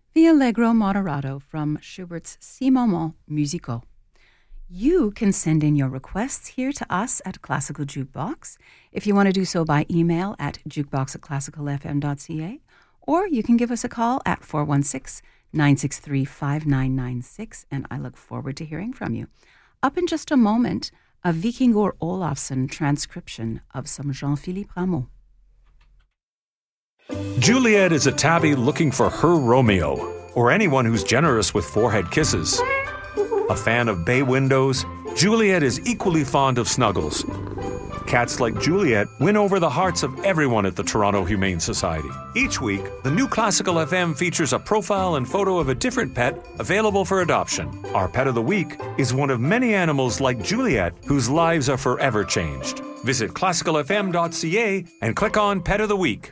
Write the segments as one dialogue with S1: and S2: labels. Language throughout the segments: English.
S1: the Allegro Moderato from Schubert's Six Moments Musicaux. You can send in your requests here to us at Classical Jukebox. If you want to do so by email at jukebox@classicalfm.ca, or you can give us a call at 416-963-5996, and I look forward to hearing from you. Up in just a moment, a Vikingur Olafsson transcription of some Jean-Philippe Rameau.
S2: Juliet is a tabby looking for her Romeo, or anyone who's generous with forehead kisses. A fan of bay windows, Juliet is equally fond of snuggles. Cats like Juliet win over the hearts of everyone at the Toronto Humane Society. Each week, the new Classical FM features a profile and photo of a different pet available for adoption. Our pet of the week is one of many animals like Juliet whose lives are forever changed. Visit classicalfm.ca and click on Pet of the Week.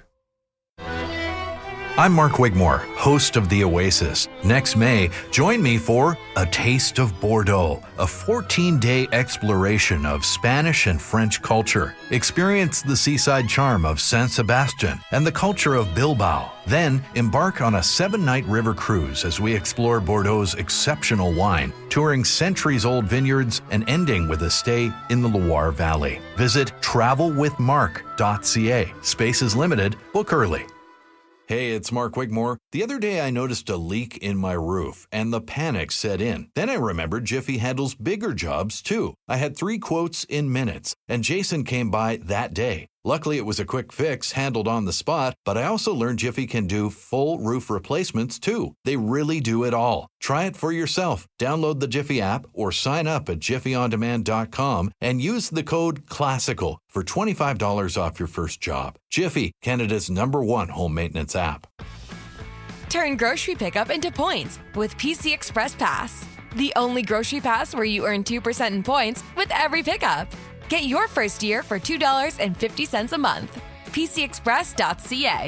S3: I'm Mark Wigmore, host of The Oasis. Next May, join me for A Taste of Bordeaux, a 14-day exploration of Spanish and French culture. Experience the seaside charm of San Sebastian and the culture of Bilbao. Then, embark on a 7-night river cruise as we explore Bordeaux's exceptional wine, touring centuries-old vineyards and ending with a stay in the Loire Valley. Visit travelwithmark.ca. Space is limited. Book early. Hey, it's Mark Wigmore. The other day I noticed a leak in my roof and the panic set in. Then I remembered Jiffy handles bigger jobs too. I had 3 quotes in minutes and Jason came by that day. Luckily, it was a quick fix handled on the spot, but I also learned Jiffy can do full roof replacements too. They really do it all. Try it for yourself. Download the Jiffy app or sign up at jiffyondemand.com and use the code CLASSICAL for $25 off your first job. Jiffy, Canada's #1 home maintenance app.
S4: Turn grocery pickup into points with PC Express Pass. The only grocery pass where you earn 2% in points with every pickup. Get your first year for $2.50 a month. PCExpress.ca.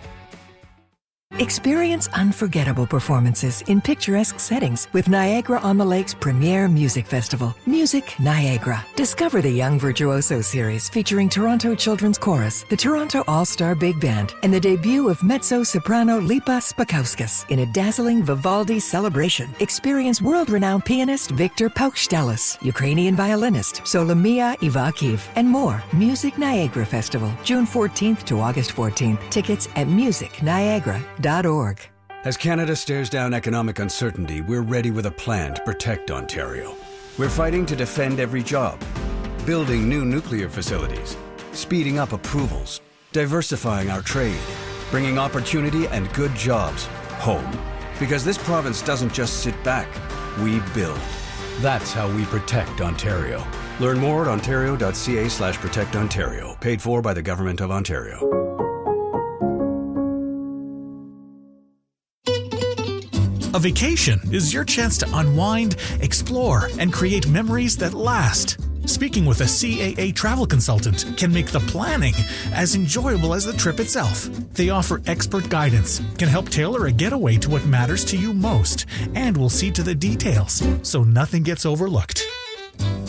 S5: Experience unforgettable performances in picturesque settings with Niagara-on-the-Lake's premier music festival, Music Niagara. Discover the Young Virtuoso series featuring Toronto Children's Chorus, the Toronto All-Star Big Band, and the debut of mezzo-soprano Lipa Spakauskas in a dazzling Vivaldi celebration. Experience world-renowned pianist Viktor Paukštelis, Ukrainian violinist Solomia Ivakiv, and more. Music Niagara Festival, June 14th to August 14th. Tickets at musicniagara.org.
S6: As Canada stares down economic uncertainty, we're ready with a plan to protect Ontario. We're fighting to defend every job, building new nuclear facilities, speeding up approvals, diversifying our trade, bringing opportunity and good jobs home. Because this province doesn't just sit back, we build. That's how we protect Ontario. Learn more at ontario.ca/protectontario. Paid for by the Government of Ontario.
S7: A vacation is your chance to unwind, explore, and create memories that last. Speaking with a CAA travel consultant can make the planning as enjoyable as the trip itself. They offer expert guidance, can help tailor a getaway to what matters to you most, and will see to the details so nothing gets overlooked.